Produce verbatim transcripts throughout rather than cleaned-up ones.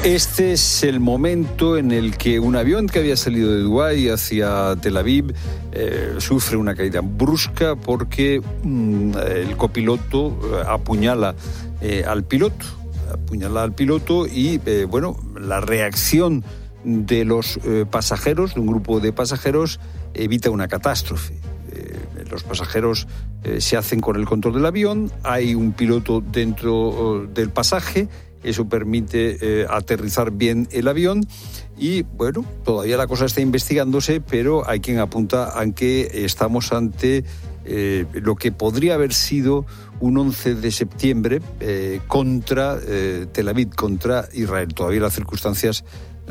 Este es el momento en el que un avión que había salido de Dubái hacia Tel Aviv eh, sufre una caída brusca porque mm, el copiloto apuñala eh, al piloto, apuñala al piloto y, eh, bueno, la reacción de los eh, pasajeros, de un grupo de pasajeros, evita una catástrofe. Eh, los pasajeros eh, se hacen con el control del avión, hay un piloto dentro eh, del pasaje. Eso permite eh, aterrizar bien el avión y, bueno, todavía la cosa está investigándose, pero hay quien apunta a que estamos ante eh, lo que podría haber sido un once de septiembre eh, contra eh, Tel Aviv, contra Israel. Todavía las circunstancias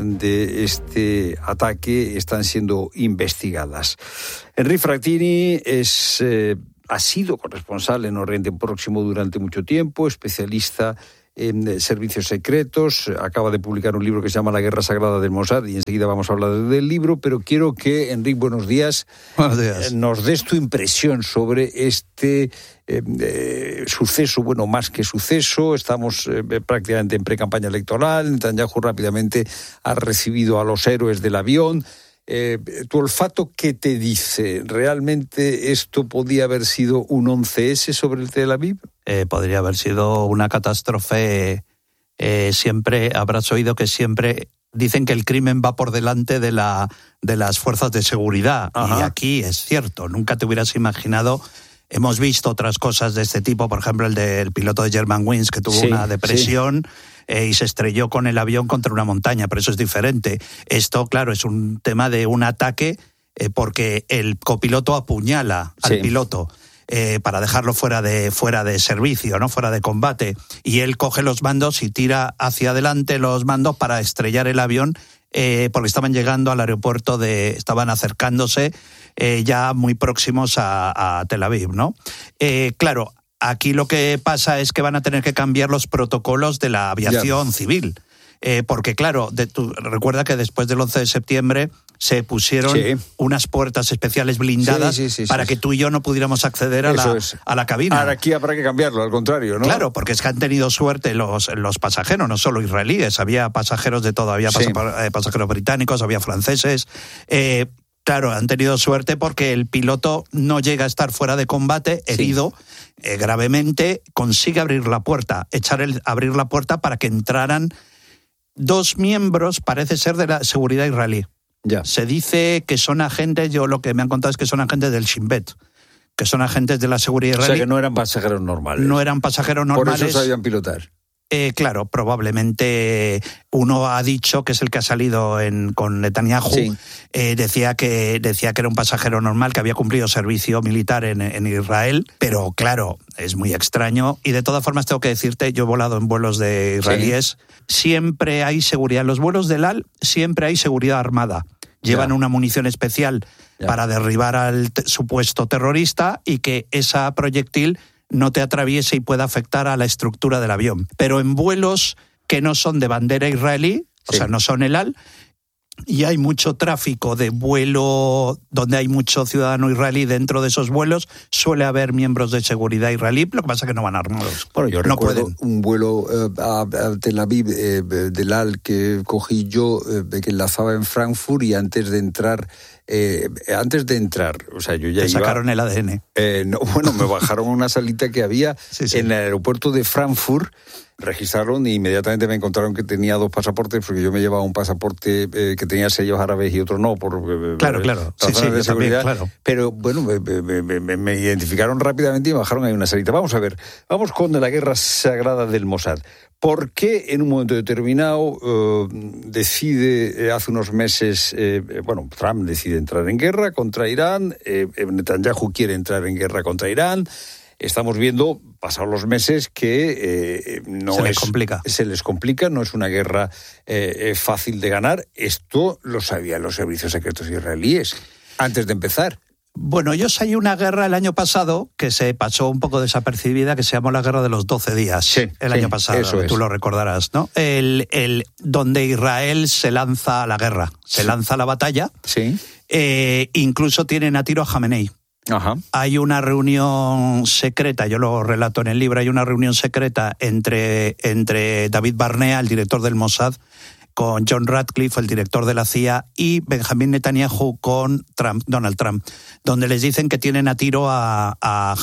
de este ataque están siendo investigadas. Henry Frattini es, eh, ha sido corresponsal en Oriente Próximo durante mucho tiempo, especialista en servicios secretos, acaba de publicar un libro que se llama La Guerra Sagrada del Mossad y enseguida vamos a hablar del libro, pero quiero que, Enrique, buenos días, buenos días. nos des tu impresión sobre este eh, eh, suceso, bueno, más que suceso, estamos eh, prácticamente en pre-campaña electoral, Netanyahu rápidamente ha recibido a los héroes del avión. Eh, ¿Tu olfato qué te dice? ¿Realmente esto podía haber sido un once ese sobre el Tel Aviv? Eh, podría haber sido una catástrofe. Eh, siempre habrás oído que siempre dicen que el crimen va por delante de, la, de las fuerzas de seguridad. Ajá. Y aquí es cierto, nunca te hubieras imaginado. Hemos visto otras cosas de este tipo, por ejemplo el del piloto de Germanwings que tuvo sí, una depresión. Sí. Eh, y se estrelló con el avión contra una montaña, pero eso es diferente. Esto, claro, es un tema de un ataque eh, porque el copiloto apuñala sí. al piloto eh, para dejarlo fuera de, fuera de servicio, ¿no? Fuera de combate, y él coge los mandos y tira hacia adelante los mandos para estrellar el avión eh, porque estaban llegando al aeropuerto, de, estaban acercándose eh, ya muy próximos a, a Tel Aviv, ¿no? Eh, claro, aquí lo que pasa es que van a tener que cambiar los protocolos de la aviación yeah. civil. Eh, porque, claro, de, tú, recuerda que después del once de septiembre se pusieron sí. unas puertas especiales blindadas sí, sí, sí, para sí, que tú y yo no pudiéramos acceder a la, es. a la cabina. Ahora aquí habrá que cambiarlo, al contrario, ¿no? Claro, porque es que han tenido suerte los, los pasajeros, no solo israelíes, había pasajeros de todo, había sí. pasajeros británicos, había franceses. Eh, Claro, han tenido suerte porque el piloto no llega a estar fuera de combate, herido sí. eh, gravemente, consigue abrir la puerta, echar el, abrir la puerta para que entraran dos miembros, parece ser, de la seguridad israelí. Ya. Se dice que son agentes, yo lo que me han contado es que son agentes del Shin Bet, que son agentes de la seguridad israelí. O sea, que no eran pasajeros normales. No eran pasajeros normales. Por eso sabían pilotar. Eh, claro, probablemente uno ha dicho, que es el que ha salido en, con Netanyahu, sí. eh, decía que decía que era un pasajero normal, que había cumplido servicio militar en, en Israel, pero claro, es muy extraño. Y de todas formas tengo que decirte, yo he volado en vuelos de israelíes, sí. siempre hay seguridad. En los vuelos del Al siempre hay seguridad armada. Llevan ya. una munición especial ya. para derribar al t- supuesto terrorista y que esa proyectil no te atraviese y pueda afectar a la estructura del avión. Pero en vuelos que no son de bandera israelí, sí. o sea, no son el Al, y hay mucho tráfico de vuelo donde hay mucho ciudadano israelí dentro de esos vuelos, suele haber miembros de seguridad israelí, lo que pasa es que no van armados. Bueno, yo no recuerdo pueden. un vuelo eh, a, a Tel Aviv eh, del Al que cogí yo, eh, que enlazaba en Frankfurt, y antes de entrar... Eh, antes de entrar, o sea, yo ya Te iba... sacaron el A D N. Eh, no, bueno, me bajaron una salita que había sí, sí. en el aeropuerto de Frankfurt, registraron y inmediatamente me encontraron que tenía dos pasaportes, porque yo me llevaba un pasaporte eh, que tenía sellos árabes y otro no, por eh, claro, claro. razones sí, sí, de seguridad. También, claro. Pero bueno, me, me, me, me identificaron rápidamente y me bajaron ahí una salita. Vamos a ver, vamos con la Guerra Sagrada del Mossad. ¿Por qué en un momento determinado eh, decide, eh, hace unos meses, eh, bueno, Trump decide entrar en guerra contra Irán, eh, Netanyahu quiere entrar en guerra contra Irán? Estamos viendo, pasados los meses, que eh, no se les es, complica. Se les complica, no es una guerra eh, fácil de ganar. Esto lo sabían los servicios secretos israelíes antes de empezar. Bueno, yo hay una guerra el año pasado que se pasó un poco desapercibida, que se llamó la Guerra de los doce días, sí, el sí, año pasado, eso es. Tú lo recordarás, ¿no? El, el, donde Israel se lanza a la guerra, se lanza a la batalla, sí. eh, incluso tienen a tiro a Jamenei. Ajá. Hay una reunión secreta, yo lo relato en el libro, hay una reunión secreta entre, entre David Barnea, el director del Mossad, con John Ratcliffe, el director de la C I A, y Benjamín Netanyahu con Trump, Donald Trump, donde les dicen que tienen a tiro a, a,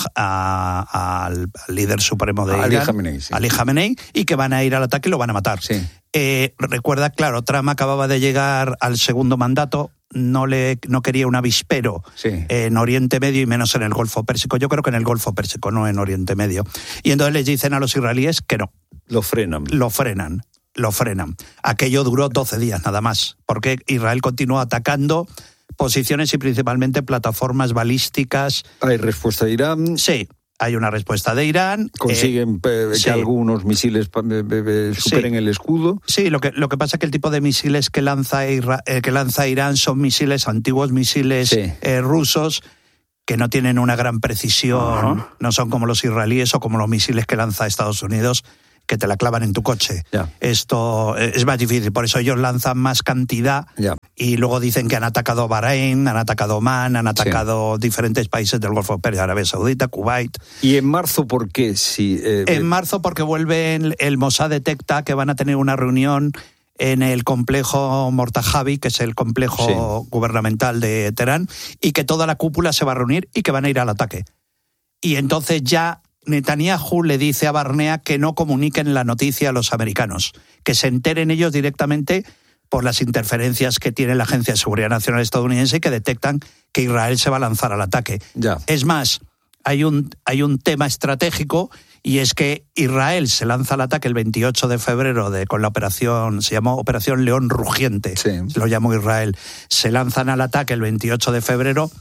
a, al líder supremo de Ali Irán, Khamenei, sí. Ali Khamenei, y que van a ir al ataque y lo van a matar. Sí. Eh, recuerda, claro, Trump acababa de llegar al segundo mandato, no le no quería un avispero sí. en Oriente Medio y menos en el Golfo Pérsico. Yo creo que en el Golfo Pérsico, no en Oriente Medio. Y entonces les dicen a los israelíes que no. Lo frenan. Lo frenan. Lo frenan. Aquello duró doce días nada más, porque Israel continuó atacando posiciones y principalmente plataformas balísticas. ¿Hay respuesta de Irán? Sí, hay una respuesta de Irán. ¿Consiguen eh, que sí. algunos misiles superen sí. el escudo? Sí, lo que, lo que pasa es que el tipo de misiles que lanza, Ira, eh, que lanza Irán son misiles, antiguos misiles sí. eh, rusos, que no tienen una gran precisión, uh-huh. no son como los israelíes o como los misiles que lanza Estados Unidos, que te la clavan en tu coche. Yeah. Esto es más difícil, por eso ellos lanzan más cantidad yeah. y luego dicen que han atacado Bahrein, han atacado Omán, han atacado sí. diferentes países del Golfo Pérsico, Arabia Saudita, Kuwait. ¿Y en marzo por qué? Si, eh, en marzo porque vuelve el, el Mossad detecta que van a tener una reunión en el complejo Mortajavi, que es el complejo sí. gubernamental de Teherán, y que toda la cúpula se va a reunir y que van a ir al ataque. Y entonces ya Netanyahu le dice a Barnea que no comuniquen la noticia a los americanos, que se enteren ellos directamente por las interferencias que tiene la Agencia de Seguridad Nacional estadounidense y que detectan que Israel se va a lanzar al ataque. Ya. Es más, hay un, hay un tema estratégico y es que Israel se lanza al ataque el veintiocho de febrero de, con la operación, se llamó Operación León Rugiente, sí. lo llamó Israel. Se lanzan al ataque el veintiocho de febrero,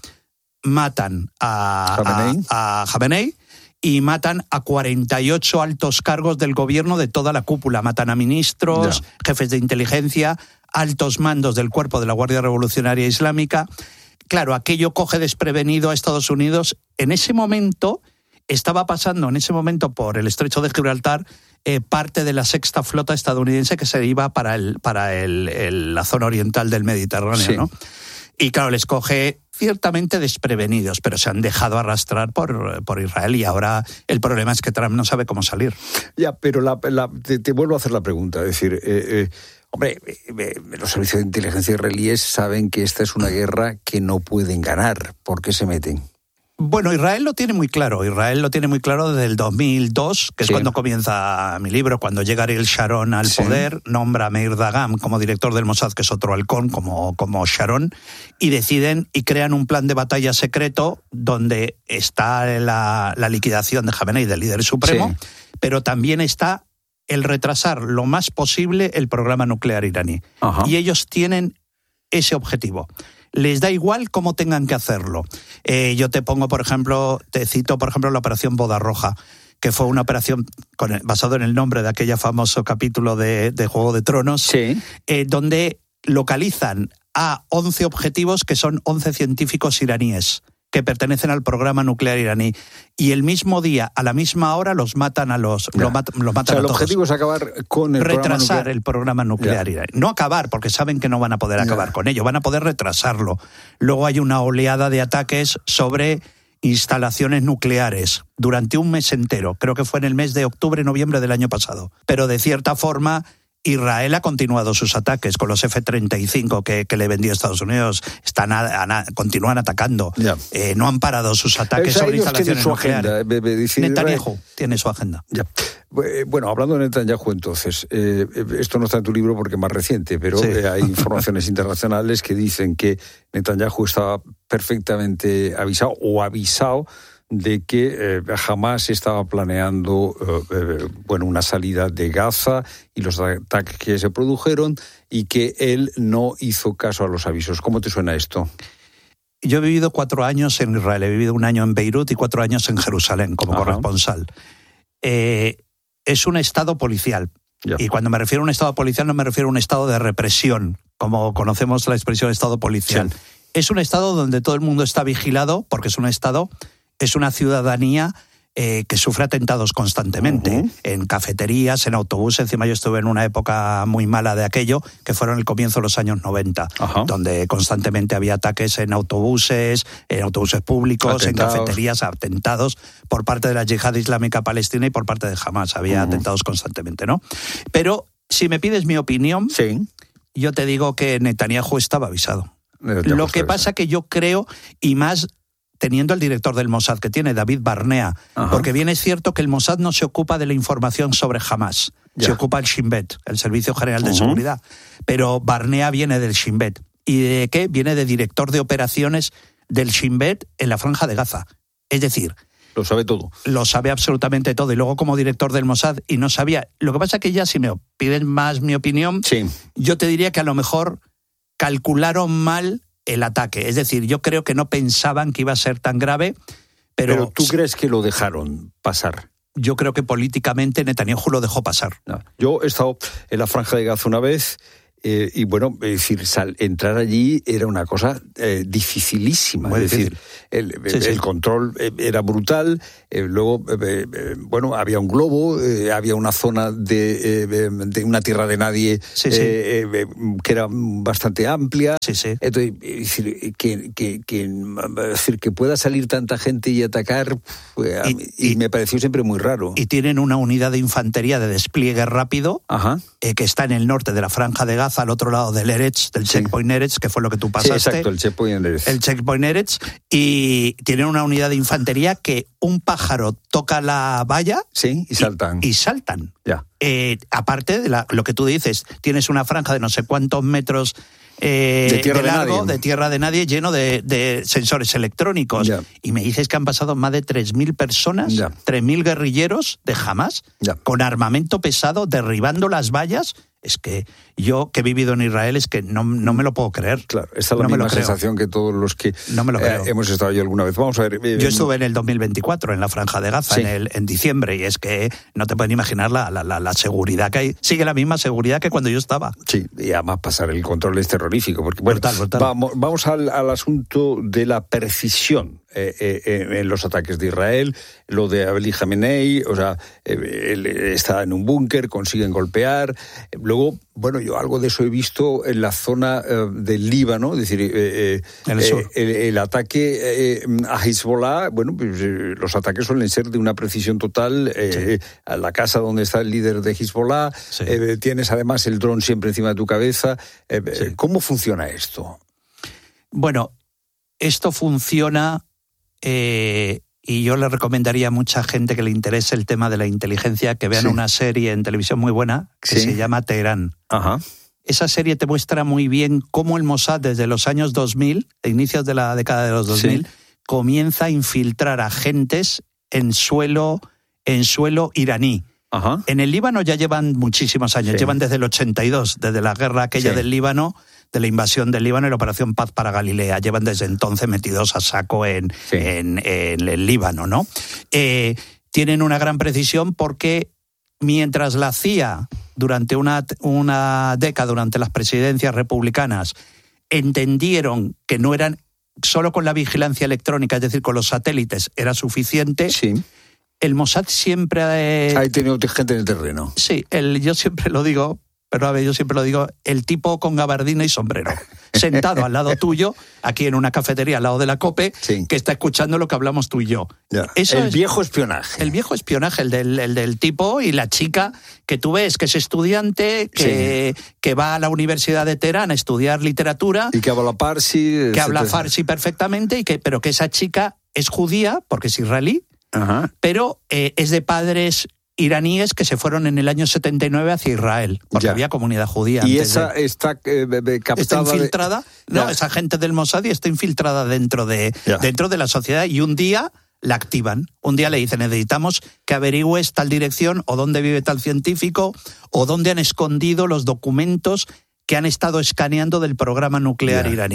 matan a Khamenei, a, a Khamenei y matan a cuarenta y ocho altos cargos del gobierno de toda la cúpula. Matan a ministros, ya. jefes de inteligencia, altos mandos del cuerpo de la Guardia Revolucionaria Islámica. Claro, aquello coge desprevenido a Estados Unidos. En ese momento estaba pasando, en ese momento por el Estrecho de Gibraltar, eh, parte de la sexta flota estadounidense que se iba para, el, para el, el, la zona oriental del Mediterráneo, sí. ¿no? Y claro, les coge ciertamente desprevenidos, pero se han dejado arrastrar por, por Israel y ahora el problema es que Trump no sabe cómo salir. Ya, pero la, la, te, te vuelvo a hacer la pregunta, es decir, eh, eh, hombre, eh, los servicios de inteligencia israelíes saben que esta es una guerra que no pueden ganar. ¿Por qué se meten? Bueno, Israel lo tiene muy claro. Israel lo tiene muy claro desde el dos mil dos, que es sí. cuando comienza mi libro, cuando llega Ariel Sharon al sí. poder, nombra a Meir Dagam como director del Mossad, que es otro halcón como, como Sharon, y deciden y crean un plan de batalla secreto donde está la, la liquidación de Khamenei, del líder supremo, sí. pero también está el retrasar lo más posible el programa nuclear iraní. Ajá. Y ellos tienen ese objetivo. Les da igual cómo tengan que hacerlo. Eh, yo te pongo, por ejemplo, te cito, por ejemplo, la operación Boda Roja, que fue una operación con el, basado en el nombre de aquel famoso capítulo de, de Juego de Tronos, sí. eh, donde localizan a once objetivos que son once científicos iraníes que pertenecen al programa nuclear iraní. Y el mismo día, a la misma hora, los matan a los lo mat, los matan o sea, a el todos. objetivo es acabar con el retrasar programa nuclear. el programa nuclear ya. iraní. No acabar, porque saben que no van a poder acabar ya. con ello, van a poder retrasarlo. Luego hay una oleada de ataques sobre instalaciones nucleares durante un mes entero. Creo que fue en el mes de octubre, noviembre del año pasado. Pero de cierta forma Israel ha continuado sus ataques con los F treinta y cinco que, que le vendió a Estados Unidos. Están a, a, continúan atacando. Eh, no han parado sus ataques o sea, sobre instalaciones su nucleares. Agenda, decir, Netanyahu Israel. tiene su agenda. Ya. Bueno, hablando de Netanyahu, entonces, eh, esto no está en tu libro porque es más reciente, pero sí. eh, hay informaciones internacionales que dicen que Netanyahu estaba perfectamente avisado o avisado de que eh, Hamás estaba planeando eh, eh, bueno, una salida de Gaza y los ataques que se produjeron y que él no hizo caso a los avisos. ¿Cómo te suena esto? Yo he vivido cuatro años en Israel, he vivido un año en Beirut y cuatro años en Jerusalén como Ajá. corresponsal. Eh, es un estado policial. Ya. Y cuando me refiero a un estado policial no me refiero a un estado de represión, como conocemos la expresión estado policial. Sí. Es un estado donde todo el mundo está vigilado porque es un estado... Es una ciudadanía eh, que sufre atentados constantemente, uh-huh. en cafeterías, en autobuses. Encima yo estuve en una época muy mala de aquello, que fueron el comienzo de los años noventa, uh-huh. donde constantemente había ataques en autobuses, en autobuses públicos, atentados. En cafeterías, atentados por parte de la Yihad Islámica Palestina y por parte de Hamas. Había uh-huh. atentados constantemente, ¿no? Pero si me pides mi opinión, sí. yo te digo que Netanyahu estaba avisado. Lo que pasa que yo creo, y más teniendo el director del Mossad que tiene, David Barnea, Ajá. porque bien es cierto que el Mossad no se ocupa de la información sobre Hamas, ya. se ocupa el Shin Bet, el Servicio General de uh-huh. Seguridad, pero Barnea viene del Shin Bet. ¿Y de qué? Viene de director de operaciones del Shin Bet en la Franja de Gaza. Es decir... Lo sabe todo. Lo sabe absolutamente todo. Y luego como director del Mossad, y no sabía... Lo que pasa es que ya, si me piden más mi opinión, sí. yo te diría que a lo mejor calcularon mal el ataque. Es decir, yo creo que no pensaban que iba a ser tan grave, pero... Pero ¿tú crees que lo dejaron pasar? Yo creo que políticamente Netanyahu lo dejó pasar. No. Yo he estado en la Franja de Gaza una vez... Eh, y bueno, es decir, sal, entrar allí era una cosa eh, dificilísima. Muy es difícil. decir, el, sí, el, sí. el control era brutal. Eh, luego, eh, eh, bueno, había un globo, eh, había una zona de, eh, de una tierra de nadie sí, sí. Eh, eh, que era bastante amplia. Sí, sí. Entonces, es decir, que, que, que, es decir, que pueda salir tanta gente y atacar, pues, y, y, y me pareció siempre muy raro. Y tienen una unidad de infantería de despliegue rápido eh, que está en el norte de la Franja de Gaza, al otro lado del Eretz, del sí. checkpoint Eretz, que fue lo que tú pasaste. Sí, exacto, el checkpoint Eretz. El checkpoint Eretz, y tienen una unidad de infantería que un pájaro toca la valla sí, y saltan. Y, y saltan. Ya. Eh, aparte de la, lo que tú dices, tienes una franja de no sé cuántos metros eh, de, tierra de largo, de, de tierra de nadie, lleno de, de sensores electrónicos. Ya. Y me dices que han pasado más de tres mil personas, ya. tres mil guerrilleros de Hamas, ya. con armamento pesado, derribando las vallas. Es que yo, que he vivido en Israel, es que no, no me lo puedo creer. Claro, esta es la no misma sensación que todos los que no me lo creo. Eh, hemos estado allí alguna vez. Vamos a ver. Eh, yo estuve en el dos mil veinticuatro en la Franja de Gaza, sí. en, el, en diciembre, y es que no te pueden imaginar la, la, la, la seguridad que hay. Sigue la misma seguridad que cuando yo estaba. Sí, y además pasar el control es terrorífico. Porque, bueno, brutal, brutal. Vamos, vamos al, al asunto de la precisión eh, eh, en los ataques de Israel. Lo de Ali Khamenei, o sea, eh, él está en un búnker, consiguen golpear. Luego, bueno, yo algo de eso he visto en la zona eh, del Líbano, es decir, eh, en el, eh, sur. el, el ataque eh, a Hezbollah, bueno, pues eh, los ataques suelen ser de una precisión total. Eh, sí. A la casa donde está el líder de Hezbollah, sí. eh, tienes además el dron siempre encima de tu cabeza. Eh, sí. ¿Cómo funciona esto? Bueno, esto funciona... Eh... Y yo le recomendaría a mucha gente que le interese el tema de la inteligencia que vean sí. una serie en televisión muy buena que sí. se llama Teherán. Ajá. Esa serie te muestra muy bien cómo el Mossad desde los años dos mil, de inicios de la década de los dos mil, sí. comienza a infiltrar agentes en suelo, en suelo iraní. Ajá. En el Líbano ya llevan muchísimos años, sí. llevan desde el ochenta y dos, desde la guerra aquella sí. del Líbano, de la invasión del Líbano y la Operación Paz para Galilea. Llevan desde entonces metidos a saco en, sí. en, en el Líbano, ¿no? Eh, tienen una gran precisión porque mientras la C I A, durante una, una década, durante las presidencias republicanas, entendieron que no eran solo con la vigilancia electrónica, es decir, con los satélites, era suficiente... Sí. El Mossad siempre... Eh, ha tenido gente en el terreno. Sí, el, yo siempre lo digo, pero a ver, yo siempre lo digo, el tipo con gabardina y sombrero, sentado al lado tuyo, aquí en una cafetería al lado de la COPE, sí. que está escuchando lo que hablamos tú y yo. Ya. Eso el es, viejo espionaje. El viejo espionaje, el del, el del tipo y la chica que tú ves que es estudiante, que, sí. que va a la Universidad de Teherán a estudiar literatura. Y que habla farsi. Que etcétera. habla farsi perfectamente, y que, pero que esa chica es judía, porque es israelí, Ajá. pero eh, es de padres iraníes que se fueron en el año setenta y nueve hacia Israel, porque ya. había comunidad judía. ¿Y esa de, está eh, captada? Está infiltrada, de... no, esa gente del Mossad está infiltrada dentro de, dentro de la sociedad, y un día la activan. Un día le dicen, necesitamos que averigües tal dirección, o dónde vive tal científico, o dónde han escondido los documentos que han estado escaneando del programa nuclear ya. iraní.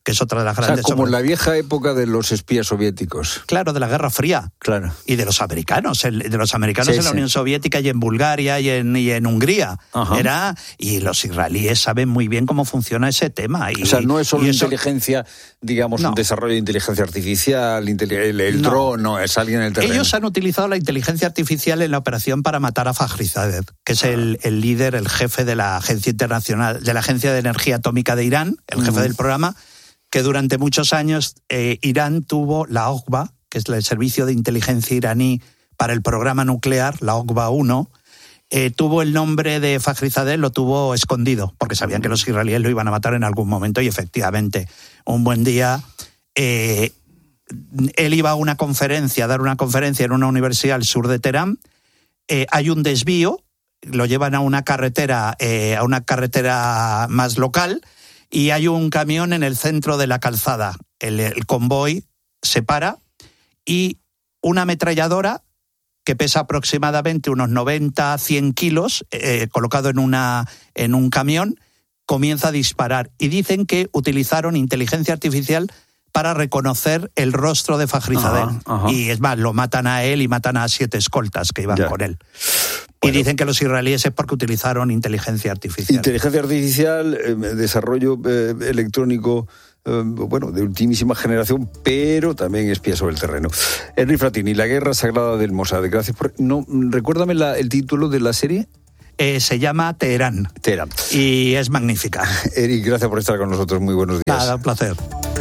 que es otra de las grandes... O sea, como sobre... la vieja época de los espías soviéticos. Claro, de la Guerra Fría. Claro. Y de los americanos, el, de los americanos sí, en la sí. Unión Soviética y en Bulgaria y en, y en Hungría. Ajá. Era Y los israelíes saben muy bien cómo funciona ese tema. Y, o sea, no es solo eso... inteligencia, digamos, no. un desarrollo de inteligencia artificial, el, el no. dron, no, es alguien en el terreno. Ellos han utilizado la inteligencia artificial en la operación para matar a Fakhrizadeh, que es el, el líder, el jefe de la Agencia Internacional, de la Agencia de Energía Atómica de Irán, el jefe uh-huh. del programa, que durante muchos años eh, Irán tuvo la O C B A, que es el servicio de inteligencia iraní para el programa nuclear, la O C B A uno, eh, tuvo el nombre de Fakhrizadeh, lo tuvo escondido, porque sabían que los israelíes lo iban a matar en algún momento, y efectivamente, un buen día, eh, él iba a una conferencia, a dar una conferencia en una universidad al sur de Teherán, eh, hay un desvío, lo llevan a una carretera, eh, a una carretera más local, y hay un camión en el centro de la calzada. El, el convoy se para y una ametralladora que pesa aproximadamente unos noventa a cien kilos, eh, colocado en, una, en un camión, comienza a disparar. Y dicen que utilizaron inteligencia artificial para reconocer el rostro de Fakhrizadeh. Ajá, ajá. Y es más, lo matan a él y matan a siete escoltas que iban ya. con él. Bueno. Y dicen que los israelíes es porque utilizaron inteligencia artificial. Inteligencia artificial, eh, desarrollo eh, electrónico, eh, bueno, de ultimísima generación, pero también espía sobre el terreno. Henry Fratini, La guerra sagrada del Mossad. Gracias por... No, recuérdame la, el título de la serie. Eh, se llama Teherán. Teherán. Y es magnífica. Eric, gracias por estar con nosotros. Muy buenos días. Nada, un placer.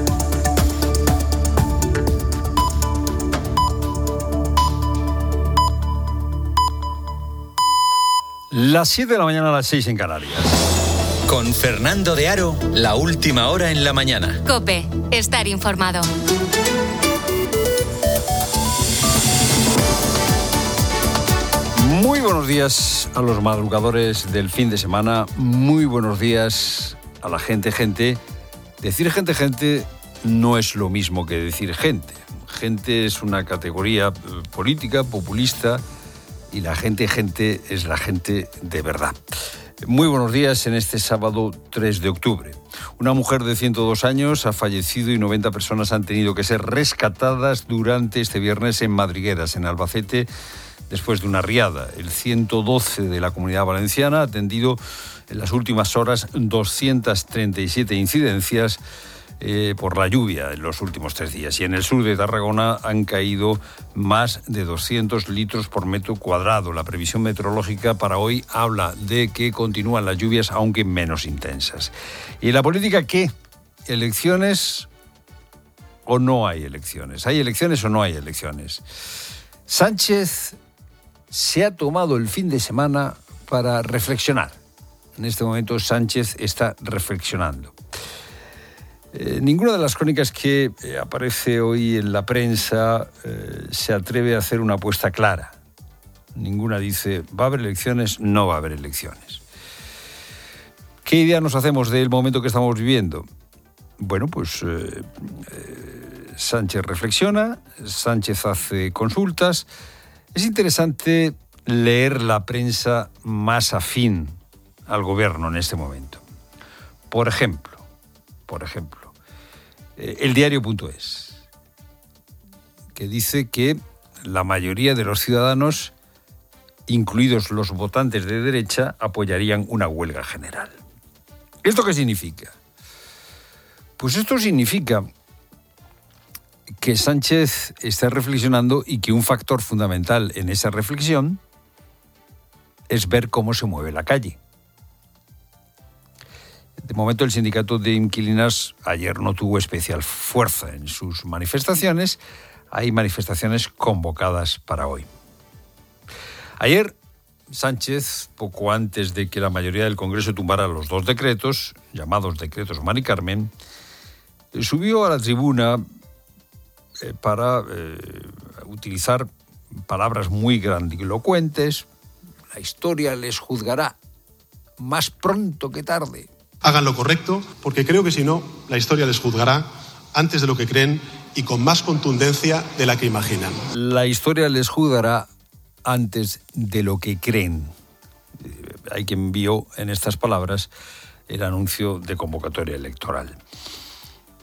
Las siete de la mañana a las seis en Canarias. Con Fernando de Aro, la última hora en la mañana. COPE, estar informado. Muy buenos días a los madrugadores del fin de semana. Muy buenos días a la gente, gente. Decir gente, gente no es lo mismo que decir gente. Gente es una categoría política, populista, y la gente, gente, es la gente de verdad. Muy buenos días en este sábado tres de octubre. Una mujer de ciento dos años ha fallecido y noventa personas han tenido que ser rescatadas durante este viernes en Madrigueras, en Albacete, después de una riada. El ciento doce de la Comunidad Valenciana ha atendido en las últimas horas doscientas treinta y siete incidencias Eh, por la lluvia en los últimos tres días. Y en el sur de Tarragona han caído más de doscientos litros por metro cuadrado. La previsión meteorológica para hoy habla de que continúan las lluvias, aunque menos intensas. ¿Y en la política qué? ¿Elecciones o no hay elecciones? ¿Hay elecciones o no hay elecciones? Sánchez se ha tomado el fin de semana para reflexionar. En este momento Sánchez está reflexionando. Eh, ninguna de las crónicas que eh, aparece hoy en la prensa eh, se atreve a hacer una apuesta clara. Ninguna dice, ¿va a haber elecciones? No va a haber elecciones. ¿Qué idea nos hacemos del momento que estamos viviendo? Bueno, pues eh, eh, Sánchez reflexiona, Sánchez hace consultas. Es interesante leer la prensa más afín al gobierno en este momento. Por ejemplo, por ejemplo, el diario.es, que dice que la mayoría de los ciudadanos, incluidos los votantes de derecha, apoyarían una huelga general. ¿Esto qué significa? Pues esto significa que Sánchez está reflexionando y que un factor fundamental en esa reflexión es ver cómo se mueve la calle. De momento, el sindicato de inquilinas ayer no tuvo especial fuerza en sus manifestaciones. Hay manifestaciones convocadas para hoy. Ayer, Sánchez, poco antes de que la mayoría del Congreso tumbara los dos decretos, llamados decretos Mari Carmen, subió a la tribuna eh, para eh, utilizar palabras muy grandilocuentes. La historia les juzgará más pronto que tarde. Hagan lo correcto, porque creo que si no, la historia les juzgará antes de lo que creen y con más contundencia de la que imaginan. La historia les juzgará antes de lo que creen. Hay quien vio en estas palabras el anuncio de convocatoria electoral.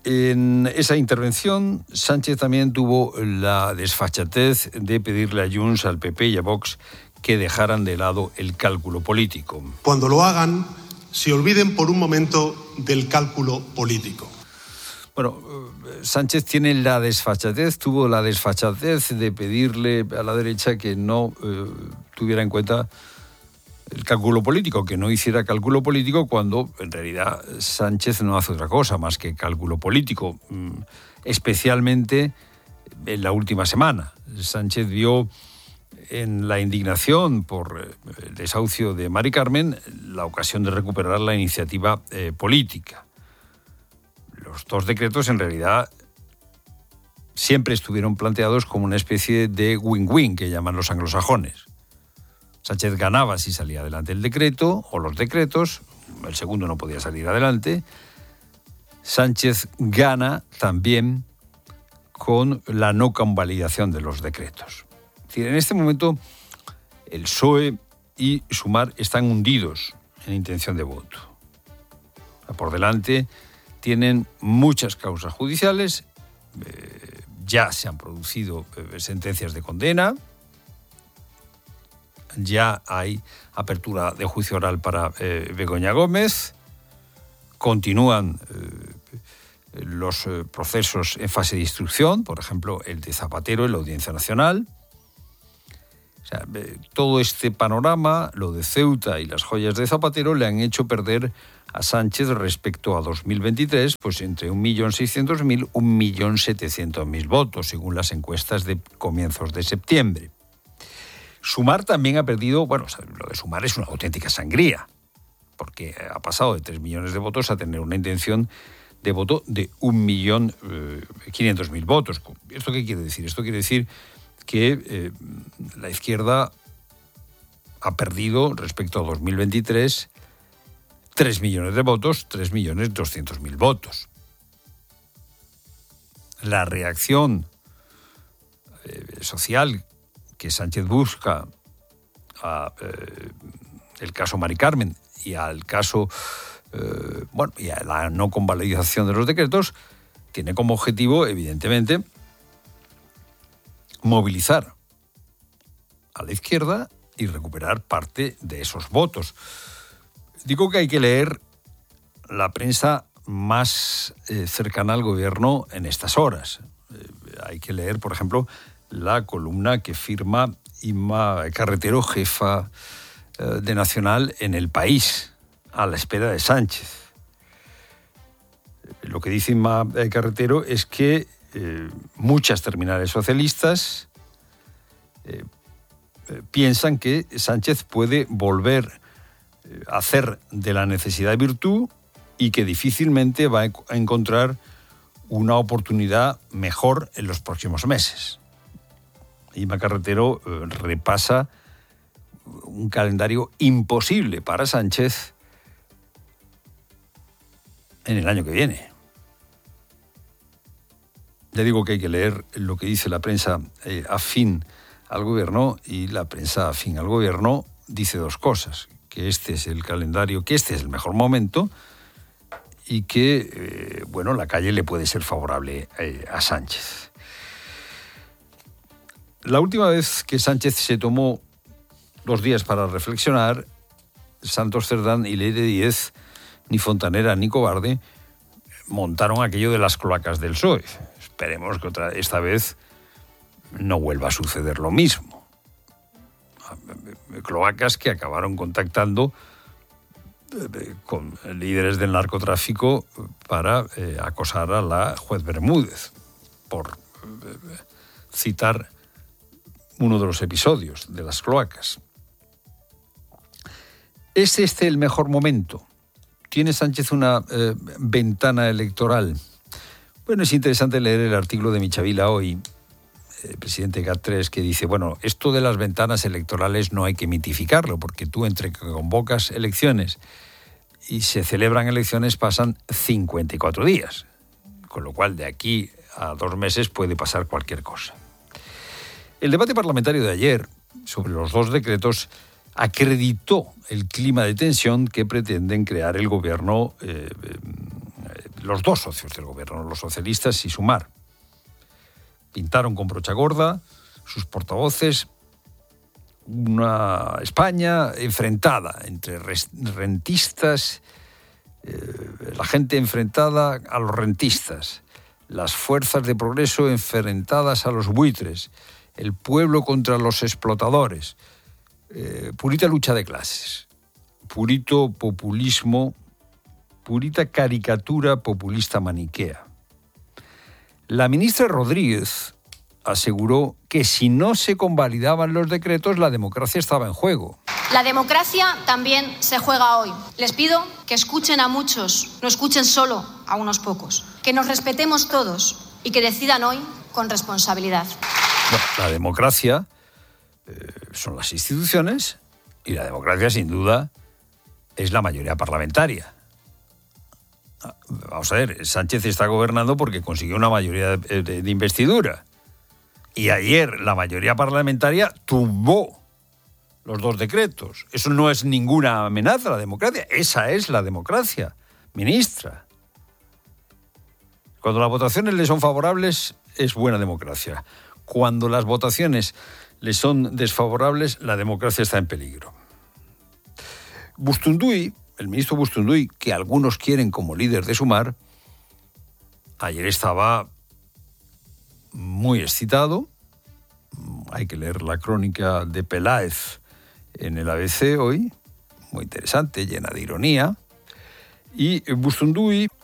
En esa intervención, Sánchez también tuvo la desfachatez de pedirle a Junts, al P P y a Vox que dejaran de lado el cálculo político. Cuando lo hagan, se olviden por un momento del cálculo político. Bueno, Sánchez tiene la desfachatez, tuvo la desfachatez de pedirle a la derecha que no eh, tuviera en cuenta el cálculo político, que no hiciera cálculo político cuando en realidad Sánchez no hace otra cosa más que cálculo político, especialmente en la última semana. Sánchez vio en la indignación por el desahucio de Mari Carmen la ocasión de recuperar la iniciativa eh, política. Los dos decretos en realidad siempre estuvieron planteados como una especie de win-win que llaman los anglosajones. Sánchez ganaba si salía adelante el decreto o los decretos, el segundo no podía salir adelante. Sánchez gana también con la no convalidación de los decretos. Es decir, en este momento el P S O E y Sumar están hundidos en intención de voto. Por delante tienen muchas causas judiciales, eh, ya se han producido eh, sentencias de condena, ya hay apertura de juicio oral para eh, Begoña Gómez, continúan eh, los eh, procesos en fase de instrucción, por ejemplo, el de Zapatero en la Audiencia Nacional. O sea, eh, todo este panorama, lo de Ceuta y las joyas de Zapatero, le han hecho perder a Sánchez respecto a dos mil veintitrés, pues entre un millón seiscientos mil y un millón setecientos mil votos, según las encuestas de comienzos de septiembre. Sumar también ha perdido, bueno, lo de Sumar es una auténtica sangría, porque ha pasado de tres millones de votos a tener una intención de voto de un millón quinientos mil votos. ¿Esto qué quiere decir? Esto quiere decir que eh, la izquierda ha perdido respecto a dos mil veintitrés tres millones de votos, tres millones doscientos mil votos. La reacción eh, social que Sánchez busca a eh, el caso Mari Carmen y al caso, eh, bueno, y a la no convalidación de los decretos, tiene como objetivo, evidentemente, movilizar a la izquierda y recuperar parte de esos votos. Digo que hay que leer la prensa más eh, cercana al gobierno en estas horas. Eh, hay que leer, por ejemplo, la columna que firma Inma Carretero, jefa eh, de Nacional en El País, a la espera de Sánchez. Lo que dice Inma Carretero es que eh, muchas terminales socialistas eh, eh, piensan que Sánchez puede volver a hacer de la necesidad virtud y que difícilmente va a encontrar una oportunidad mejor en los próximos meses. Inma Carretero eh, repasa un calendario imposible para Sánchez en el año que viene. Ya digo que hay que leer lo que dice la prensa eh, afín al gobierno, y la prensa afín al gobierno dice dos cosas: que este es el calendario, que este es el mejor momento y que, eh, bueno, la calle le puede ser favorable eh, a Sánchez. La última vez que Sánchez se tomó dos días para reflexionar, Santos Cerdán y Leire Díez, ni fontanera ni cobarde, montaron aquello de las cloacas del P S O E. Esperemos que otra, esta vez no vuelva a suceder lo mismo. Cloacas que acabaron contactando con líderes del narcotráfico para eh, acosar a la juez Bermúdez, por eh, citar uno de los episodios de las cloacas. ¿Es este el mejor momento? ¿Tiene Sánchez una eh, ventana electoral? Bueno, es interesante leer el artículo de Michavila hoy, el presidente G A T tres, que dice, bueno, esto de las ventanas electorales no hay que mitificarlo, porque tú entre que convocas elecciones y se celebran elecciones pasan cincuenta y cuatro días, con lo cual de aquí a dos meses puede pasar cualquier cosa. El debate parlamentario de ayer sobre los dos decretos acreditó el clima de tensión que pretenden crear el gobierno eh, los dos socios del gobierno, los socialistas y Sumar. Pintaron con brocha gorda sus portavoces una España enfrentada entre rentistas, eh, la gente enfrentada a los rentistas, las fuerzas de progreso enfrentadas a los buitres, el pueblo contra los explotadores, eh, purita lucha de clases, purito populismo, purita caricatura populista maniquea. La ministra Rodríguez aseguró que si no se convalidaban los decretos, la democracia estaba en juego. La democracia también se juega hoy. Les pido que escuchen a muchos, no escuchen solo a unos pocos. Que nos respetemos todos y que decidan hoy con responsabilidad. Bueno, la democracia eh, son las instituciones y la democracia, sin duda, es la mayoría parlamentaria. Vamos a ver, Sánchez está gobernando porque consiguió una mayoría de, de, de investidura. Y ayer la mayoría parlamentaria tumbó los dos decretos. Eso no es ninguna amenaza a la democracia. Esa es la democracia, ministra. Cuando las votaciones le son favorables, es buena democracia. Cuando las votaciones le son desfavorables, la democracia está en peligro. Bustunduy, el ministro Bustunduy, que algunos quieren como líder de Sumar, ayer estaba muy excitado. Hay que leer la crónica de Peláez en el A B C hoy, muy interesante, llena de ironía. Y Bustunduy